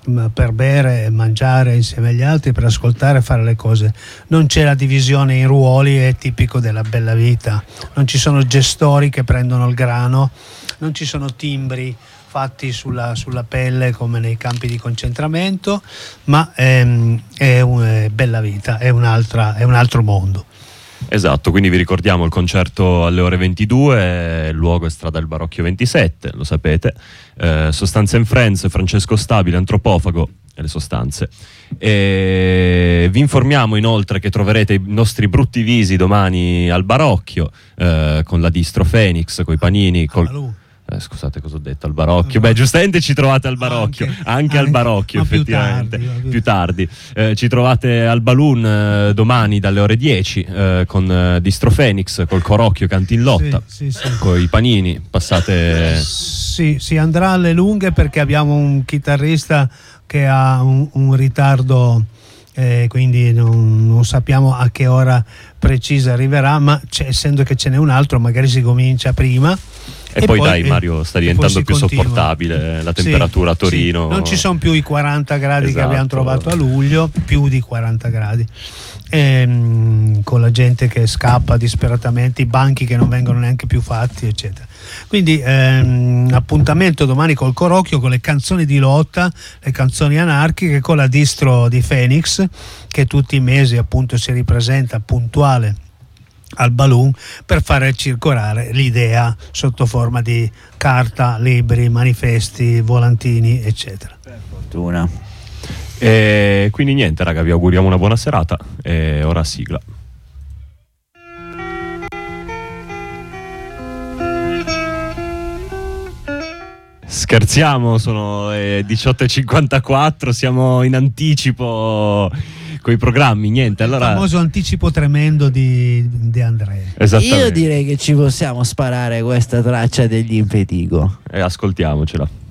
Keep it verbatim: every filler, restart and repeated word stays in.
per bere e mangiare insieme agli altri, per ascoltare e fare le cose. Non c'è la divisione in ruoli, è tipico della bella vita. Non ci sono gestori che prendono il grano, non ci sono timbri fatti sulla, sulla pelle come nei campi di concentramento, ma è, è, un, è bella vita, è, un'altra, è un altro mondo. Esatto, quindi vi ricordiamo il concerto alle ore ventidue, il luogo è strada del Barocchio ventisette, lo sapete, eh, Sostanze and Friends, Francesco Stabile, Antropofago e le sostanze. E vi informiamo inoltre che troverete i nostri brutti visi domani al Barocchio, eh, con la distro Phoenix, con i panini, col... Eh, scusate cosa ho detto, al Barocchio. Beh, giustamente ci trovate al Barocchio, anche, anche, anche al Barocchio, effettivamente più tardi, più tardi. Eh, ci trovate al Balloon eh, domani dalle ore dieci, eh, con eh, Distro Phoenix, col Corocchio Cantillotta, sì, sì, sì. Con i panini. Passate. Sì, si andrà alle lunghe perché abbiamo un chitarrista che ha un, un ritardo, eh, quindi non, non sappiamo a che ora precisa arriverà, ma essendo che ce n'è un altro magari si comincia prima. E, e poi, poi dai Mario, sta diventando più continua. Sopportabile la temperatura sì, a Torino. Sì. Non ci sono più i quaranta gradi esatto. che abbiamo trovato a luglio, più di quaranta gradi. E, mh, con la gente che scappa disperatamente, i banchi che non vengono neanche più fatti, eccetera. Quindi ehm, appuntamento domani col Corocchio, con le canzoni di lotta, le canzoni anarchiche, con la distro di Phoenix, che tutti i mesi appunto si ripresenta puntuale al Balloon per fare circolare l'idea sotto forma di carta, libri, manifesti, volantini, eccetera. Per fortuna. E quindi niente, raga, vi auguriamo una buona serata e ora sigla. Scherziamo, sono le diciotto e cinquantaquattro, siamo in anticipo con i programmi, niente. Allora... Il famoso anticipo tremendo di De André. Io direi che ci possiamo sparare questa traccia degli Impetigo. E ascoltiamocela.